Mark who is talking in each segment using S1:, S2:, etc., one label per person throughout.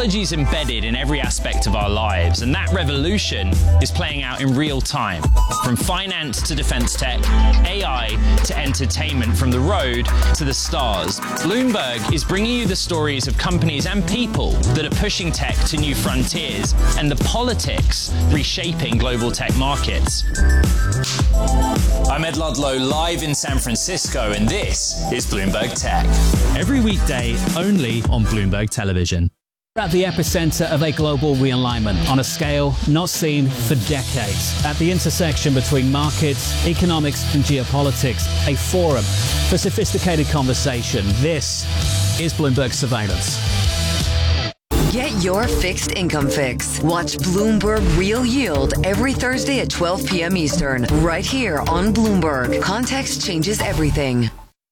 S1: Technology is embedded in every aspect of our lives, and that revolution is playing out in real time. From finance to defense tech, AI to entertainment, from the road to the stars. Bloomberg is bringing you the stories of companies and people that are pushing tech to new frontiers and the politics reshaping global tech markets. I'm Ed Ludlow, live in San Francisco, and this is Bloomberg Tech.
S2: Every weekday, only on Bloomberg Television.
S3: We're at the epicenter of a global realignment on a scale not seen for decades. At the intersection between markets, economics and geopolitics, a forum for sophisticated conversation. This is Bloomberg Surveillance.
S4: Get your fixed income fix. Watch Bloomberg Real Yield every Thursday at 12 p.m. Eastern, right here on Bloomberg. Context changes everything.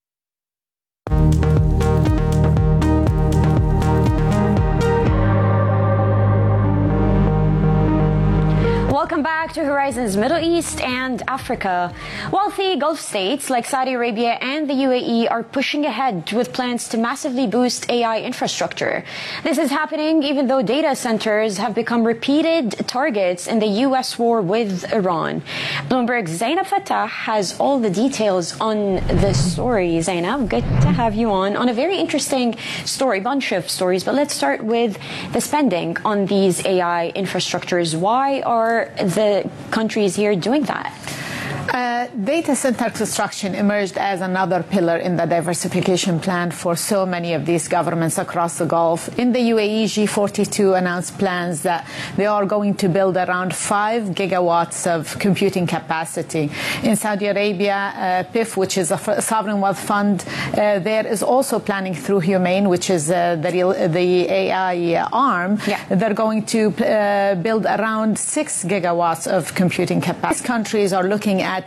S5: Welcome back to Horizons Middle East and Africa. Wealthy Gulf states like Saudi Arabia and the UAE are pushing ahead with plans to massively boost AI infrastructure. This is happening even though data centers have become repeated targets in the U.S. war with Iran. Bloomberg's Zainab Fattah has all the details on this story. Zainab, good to have you on a very interesting story, bunch of stories, but let's start with the spending on these AI infrastructures. Why are the countries here doing that?
S6: Data center construction emerged as another pillar in the diversification plan for so many of these governments across the Gulf. In the UAE, G42 announced plans that they are going to build around 5 gigawatts of computing capacity. In Saudi Arabia, PIF, which is a sovereign wealth fund, there is also planning through HUMAIN, which is the AI arm. Yeah. They're going to build around 6 gigawatts of computing capacity. These countries are looking at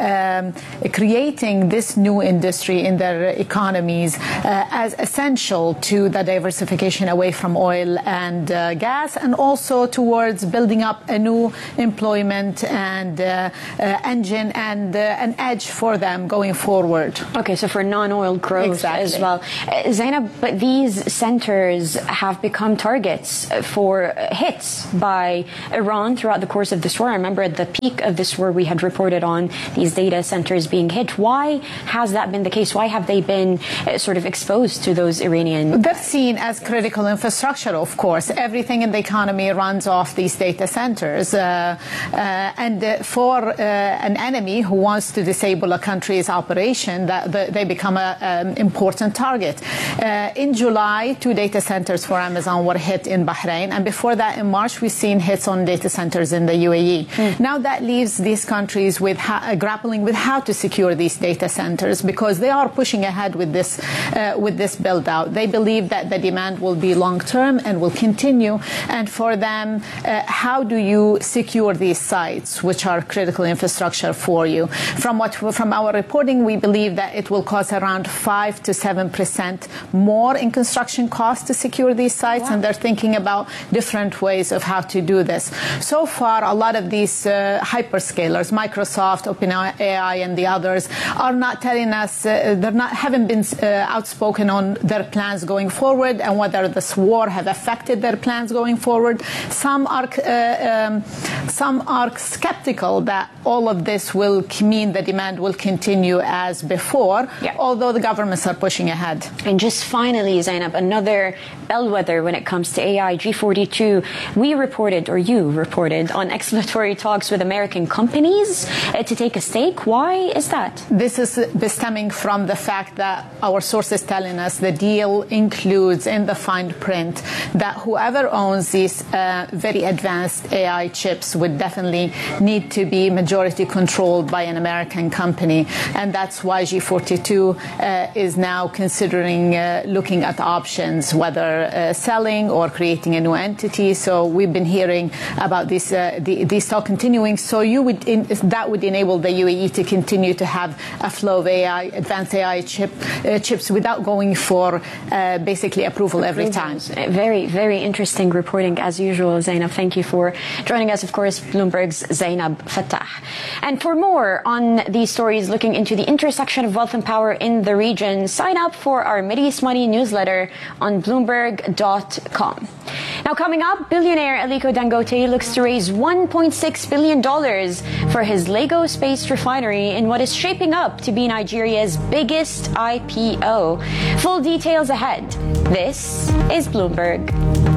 S6: creating this new industry in their economies as essential to the diversification away from oil and gas, and also towards building up a new employment and engine and an edge for them going forward.
S5: Okay, so for non-oil growth as well. Zainab, but these centers have become targets for hits by Iran throughout the course of this war. I remember at the peak of this war we had reported on these data centers being hit. Why has that been the case? Why have they been sort of exposed to those Iranian?
S6: They're seen as critical infrastructure, of course. Everything in the economy runs off these data centers. And for an enemy who wants to disable a country's operation, they become an important target. In July, 2 data centers for Amazon were hit in Bahrain. And before that, in March, we've seen hits on data centers in the UAE. Now that leaves these countries with grappling with how to secure these data centers, because they are pushing ahead with this build out. They believe that the demand will be long term and will continue. And for them, how do you secure these sites, which are critical infrastructure for you? From our reporting, we believe that it will cost around 5 to 7% more in construction costs to secure these sites. Wow. And they're thinking about different ways of how to do this. So far, a lot of these hyperscalers, Microsoft, OpenAI, and the others, are not telling us, haven't been outspoken on their plans going forward and whether this war have affected their plans going forward. Some are skeptical that all of this will mean the demand will continue as before, although the governments are pushing ahead.
S5: And just finally, Zainab, another bellwether when it comes to AI, G42, you reported on exploratory talks with American companies to take a stake. Why is that?
S6: This is stemming from the fact that our sources telling us the deal includes in the fine print that whoever owns these very advanced AI chips would definitely need to be majority controlled by an American company. And that's why G42 is now considering looking at options, whether selling or creating a new entity. So we've been hearing about this talk continuing. So that would enable the UAE to continue to have a flow of AI, advanced AI chips without going for basically approval every time.
S5: Very, very interesting reporting as usual, Zainab. Thank you for joining us, of course, Bloomberg's Zainab Fattah. And for more on these stories looking into the intersection of wealth and power in the region, sign up for our Mideast Money newsletter on Bloomberg.com. Now coming up, billionaire Aliko Dangote looks to raise $1.6 billion for his Lagos-based refinery in what is shaping up to be Nigeria's biggest IPO. Full details ahead. This is Bloomberg.